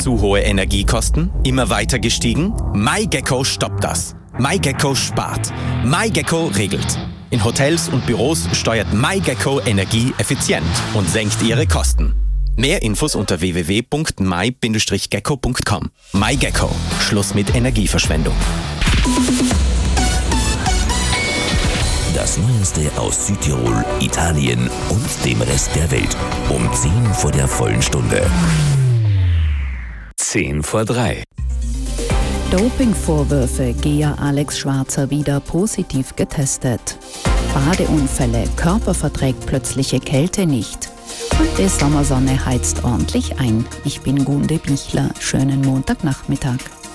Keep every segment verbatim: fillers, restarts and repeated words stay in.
Zu hohe Energiekosten? Immer weiter gestiegen? MyGecko stoppt das. MyGecko spart. MyGecko regelt. In Hotels und Büros steuert MyGecko Energie effizient und senkt ihre Kosten. Mehr Infos unter w w w punkt my Bindestrich gecko punkt com. MyGecko. Schluss mit Energieverschwendung. Das Neueste aus Südtirol, Italien und dem Rest der Welt. Um zehn vor der vollen Stunde. Zehn vor drei. Dopingvorwürfe, Geher Alex Schwarzer wieder positiv getestet. Badeunfälle, Körper verträgt plötzliche Kälte nicht. Und die Sommersonne heizt ordentlich ein. Ich bin Gunde Bichler. Schönen Montagnachmittag.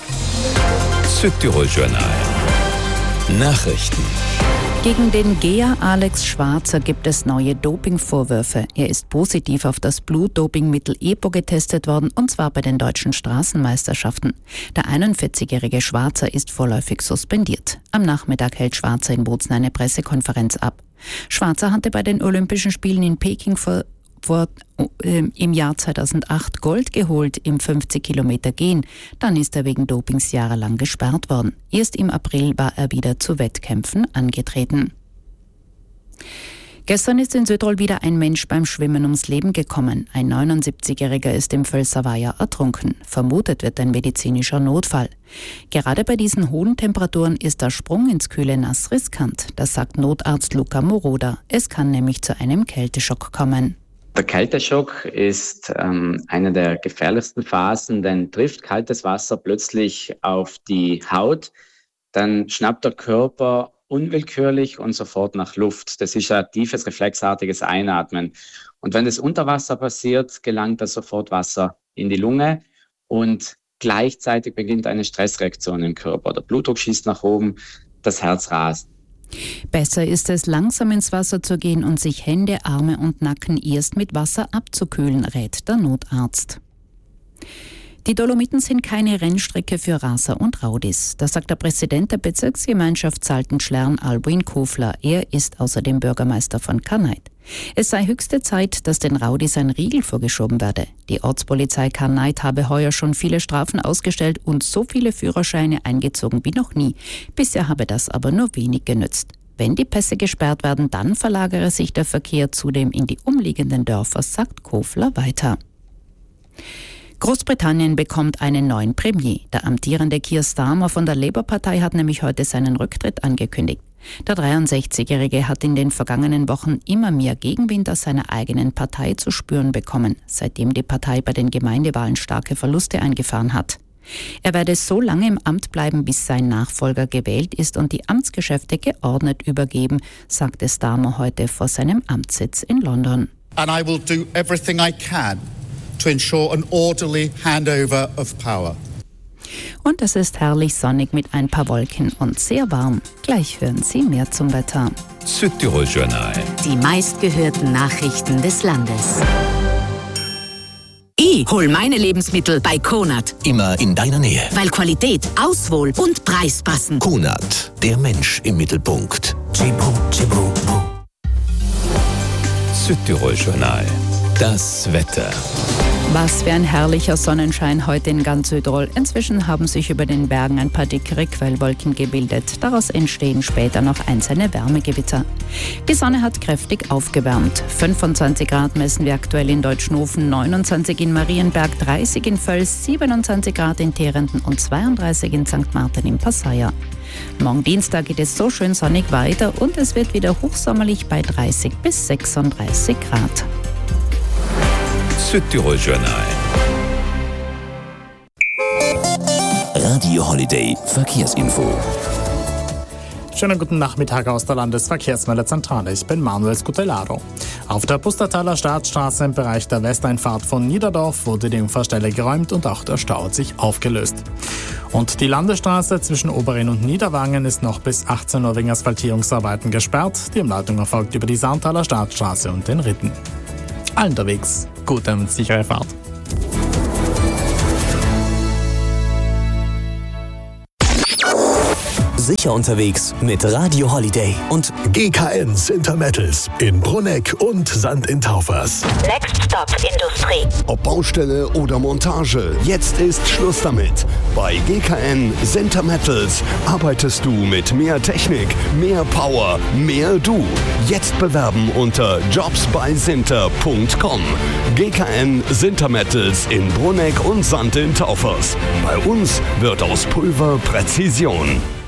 Südtirol Journal. Nachrichten. Gegen den Geher Alex Schwarzer gibt es neue Dopingvorwürfe. Er ist positiv auf das Blutdopingmittel EPO getestet worden, und zwar bei den deutschen Straßenmeisterschaften. Der einundvierzigjährige Schwarzer ist vorläufig suspendiert. Am Nachmittag hält Schwarzer in Bozen eine Pressekonferenz ab. Schwarzer hatte bei den Olympischen Spielen in Peking vor Vor, äh, im Jahr zweitausendacht Gold geholt im fünfzig Kilometer Gehen. Dann ist er wegen Dopings jahrelang gesperrt worden. Erst im April war er wieder zu Wettkämpfen angetreten. Gestern ist in Südtirol wieder ein Mensch beim Schwimmen ums Leben gekommen. Ein neunundsiebzigjähriger ist im Völserweiher ertrunken. Vermutet wird ein medizinischer Notfall. Gerade bei diesen hohen Temperaturen ist der Sprung ins kühle Nass riskant. Das sagt Notarzt Luca Moroder. Es kann nämlich zu einem Kälteschock kommen. Der Kälteschock ist ähm, eine der gefährlichsten Phasen, denn trifft kaltes Wasser plötzlich auf die Haut, dann schnappt der Körper unwillkürlich und sofort nach Luft. Das ist ein tiefes, reflexartiges Einatmen. Und wenn das unter Wasser passiert, gelangt da sofort Wasser in die Lunge und gleichzeitig beginnt eine Stressreaktion im Körper. Der Blutdruck schießt nach oben, das Herz rast. Besser ist es, langsam ins Wasser zu gehen und sich Hände, Arme und Nacken erst mit Wasser abzukühlen, rät der Notarzt. Die Dolomiten sind keine Rennstrecke für Raser und Raudis. Das sagt der Präsident der Bezirksgemeinschaft Salten-Schlern, Albuin Kofler. Er ist außerdem Bürgermeister von Karneit. Es sei höchste Zeit, dass den Raudis ein Riegel vorgeschoben werde. Die Ortspolizei Karneit habe heuer schon viele Strafen ausgestellt und so viele Führerscheine eingezogen wie noch nie. Bisher habe das aber nur wenig genützt. Wenn die Pässe gesperrt werden, dann verlagere sich der Verkehr zudem in die umliegenden Dörfer, sagt Kofler weiter. Großbritannien bekommt einen neuen Premier. Der amtierende Keir Starmer von der Labour-Partei hat nämlich heute seinen Rücktritt angekündigt. Der dreiundsechzigjährige hat in den vergangenen Wochen immer mehr Gegenwind aus seiner eigenen Partei zu spüren bekommen, seitdem die Partei bei den Gemeindewahlen starke Verluste eingefahren hat. Er werde so lange im Amt bleiben, bis sein Nachfolger gewählt ist und die Amtsgeschäfte geordnet übergeben, sagte Starmer heute vor seinem Amtssitz in London. And I will do everything I can to ensure an orderly handover of power. Und es ist herrlich sonnig mit ein paar Wolken und sehr warm. Gleich hören Sie mehr zum Wetter. Südtirol Journal. Die meistgehörten Nachrichten des Landes. Ich hol meine Lebensmittel bei Konad. Immer in deiner Nähe. Weil Qualität, Auswahl und Preis passen. Konad, der Mensch im Mittelpunkt. Südtirol Journal. Das Wetter. Was für ein herrlicher Sonnenschein heute in ganz Südtirol. Inzwischen haben sich über den Bergen ein paar dickere Quellwolken gebildet. Daraus entstehen später noch einzelne Wärmegewitter. Die Sonne hat kräftig aufgewärmt. fünfundzwanzig Grad messen wir aktuell in Deutschnofen, neunundzwanzig in Marienberg, dreißig in Völs, siebenundzwanzig Grad in Terenden und zweiunddreißig in Sankt Martin im Passaier. Morgen Dienstag geht es so schön sonnig weiter und es wird wieder hochsommerlich bei dreißig bis sechsunddreißig Grad. Südtirol Journal. Radio Holiday Verkehrsinfo. Schönen guten Nachmittag aus der Landesverkehrsmeldezentrale. Ich bin Manuel Scutellaro. Auf der Pustertaler Staatsstraße im Bereich der Westeinfahrt von Niederdorf wurde die Unfallstelle geräumt und auch der Stau hat sich aufgelöst. Und die Landesstraße zwischen Oberrhin und Niederwangen ist noch bis achtzehn Uhr wegen Asphaltierungsarbeiten gesperrt. Die Umleitung erfolgt über die Saartaler Staatsstraße und den Ritten. Allen unterwegs, gute und sichere Fahrt. sicher unterwegs mit Radio Holiday und G K N Sintermettels in Brunegg und Sand in Taufers. Next Stop Industrie. Ob Baustelle oder Montage, jetzt ist Schluss damit. Bei G K N Sintermettels arbeitest du mit mehr Technik, mehr Power, mehr du. Jetzt bewerben unter jobs bei sinter punkt com. G K N Sintermettels in Brunegg und Sand in Taufers. Bei uns wird aus Pulver Präzision.